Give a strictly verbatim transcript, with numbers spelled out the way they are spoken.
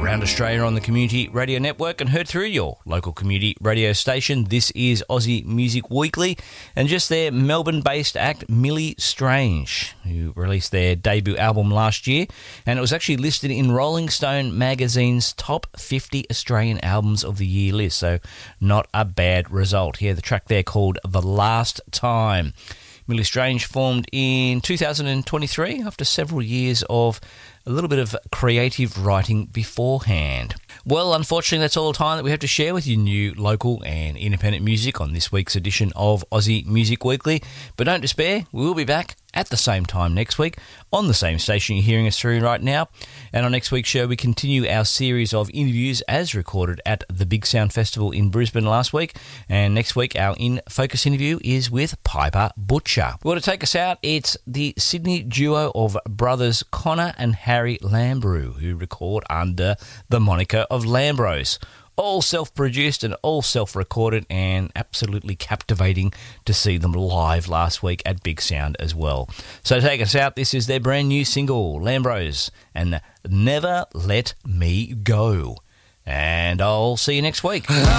around Australia on the Community Radio Network and heard through your local community radio station. This is Aussie Music Weekly, and just their Melbourne-based act Millie Strange, who released their debut album last year, and it was actually listed in Rolling Stone magazine's top fifty Australian albums of the year list, so not a bad result. Here, the track there called The Last Time. Millie Strange formed in two thousand twenty-three after several years of a little bit of creative writing beforehand. Well, unfortunately, that's all the time that we have to share with you new local and independent music on this week's edition of Aussie Music Weekly. But don't despair, we will be back at the same time next week on the same station you're hearing us through right now. And on next week's show, we continue our series of interviews as recorded at the Big Sound Festival in Brisbane last week. And next week, our In Focus interview is with Piper Butcher. Well, to take us out, it's the Sydney duo of brothers Connor and Harry Lambrou, who record under the moniker of Lambros. All self-produced and all self-recorded, and absolutely captivating to see them live last week at Big Sound as well. So to take us out, this is their brand new single, Lambros, and Never Let Me Go. And I'll see you next week.